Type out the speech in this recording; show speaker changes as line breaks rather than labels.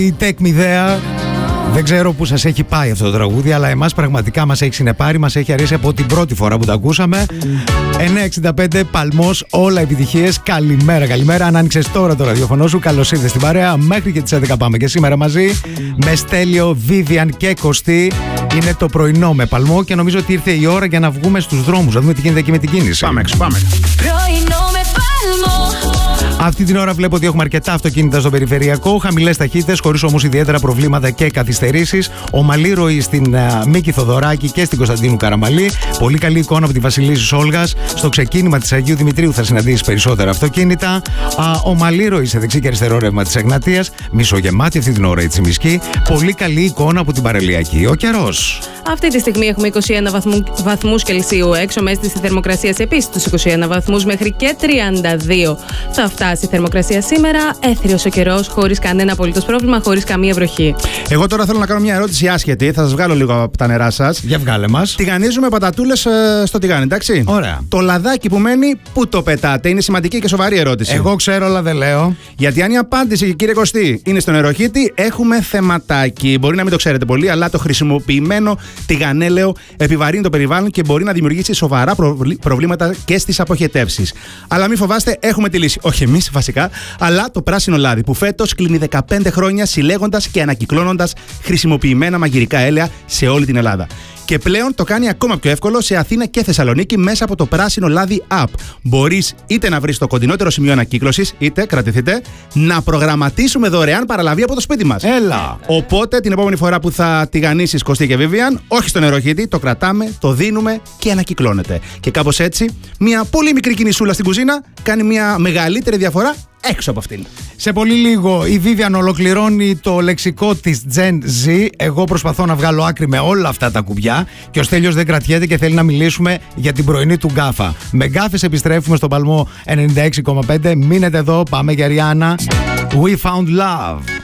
Η τεκμηδέα. Δεν ξέρω πού σας έχει πάει αυτό το τραγούδι, αλλά εμάς πραγματικά μας έχει συνεπάρει, μας έχει αρέσει από την πρώτη φορά που το ακούσαμε. 9.65 Παλμός, όλα επιτυχίες. Καλημέρα, καλημέρα. Αν άνοιξες τώρα το ραδιοφωνό σου, καλώς ήρθες στην παρέα. Μέχρι και τις 11 πάμε και σήμερα μαζί με Στέλιο, Βίβιαν και Κωστή. Είναι το πρωινό με Παλμό και νομίζω ότι ήρθε η ώρα για να βγούμε στους δρόμους, να δούμε τι γίνεται εκεί με την κίνηση.
Πάμε έξω, πάμε.
Πρωινό με Παλμό.
Αυτή την ώρα βλέπω ότι έχουμε αρκετά αυτοκίνητα στο περιφερειακό, χαμηλές ταχύτητες, χωρίς όμως ιδιαίτερα προβλήματα και καθυστερήσεις. Ομαλή ροή στην Μίκη Θοδωράκη και στην Κωνσταντίνου Καραμαλή. Πολύ καλή εικόνα από τη Βασιλίσσης Όλγας. Στο ξεκίνημα της Αγίου Δημητρίου θα συναντήσεις περισσότερα αυτοκίνητα. Ομαλή ροή σε δεξί και αριστερό ρεύμα της Εγνατίας. Μισογεμάτη αυτή την ώρα η Τσιμισκή. Πολύ καλή εικόνα από την Παραλιακή. Ο καιρός.
Αυτή τη στιγμή έχουμε 21 βαθμούς Κελσίου έξω, με αίσθηση θερμοκρασίας επίσης τους 21 βαθμούς μέχρι και 32. Θα φτάσει η θερμοκρασία σήμερα, έθριος ο καιρός, χωρίς κανένα απολύτως πρόβλημα, χωρίς καμία βροχή.
Εγώ τώρα θέλω να κάνω μια ερώτηση άσχετη. Θα σας βγάλω λίγο από τα νερά σας.
Για βγάλε μας.
Τηγανίζουμε πατατούλες στο τηγάνι, εντάξει.
Ωραία.
Το λαδάκι που μένει, πού το πετάτε? Είναι σημαντική και σοβαρή ερώτηση.
Εγώ ξέρω, αλλά δεν λέω.
Γιατί αν η απάντηση, κύριε Κωστή, είναι στο νεροχύτη, έχουμε θεματάκι. Μπορεί να μην το ξέρετε πολύ, αλλά το χρησιμοποιημένο τηγανέλαιο επιβαρύνει το περιβάλλον και μπορεί να δημιουργήσει σοβαρά προβλήματα και στις αποχετεύσεις. Αλλά μην φοβάστε, έχουμε τη λύση. Όχι εμείς βασικά, αλλά το πράσινο λάδι που φέτος κλείνει 15 χρόνια συλλέγοντας και ανακυκλώνοντας χρησιμοποιημένα μαγειρικά έλαια σε όλη την Ελλάδα. Και πλέον το κάνει ακόμα πιο εύκολο σε Αθήνα και Θεσσαλονίκη μέσα από το πράσινο λάδι app. Μπορείς είτε να βρεις το κοντινότερο σημείο ανακύκλωσης, είτε, κρατηθείτε, να προγραμματίσουμε δωρεάν παραλαβή από το σπίτι μας.
Έλα!
Οπότε την επόμενη φορά που θα τηγανίσεις, Κωστή και Βίβιαν, όχι στο νεροχύτη, το κρατάμε, το δίνουμε και ανακυκλώνεται. Και κάπως έτσι, μια πολύ μικρή κινησούλα στην κουζίνα κάνει μια μεγαλύτερη διαφορά έξω από αυτήν.
Σε πολύ λίγο η Vivian ολοκληρώνει το λεξικό της Gen Z. Εγώ προσπαθώ να βγάλω άκρη με όλα αυτά τα κουμπιά και ο Στέλιος δεν κρατιέται και θέλει να μιλήσουμε για την πρωινή του γκάφα. Με γκάφες επιστρέφουμε στον Παλμό 96,5. Μείνετε εδώ, πάμε για Ριάννα. We found love.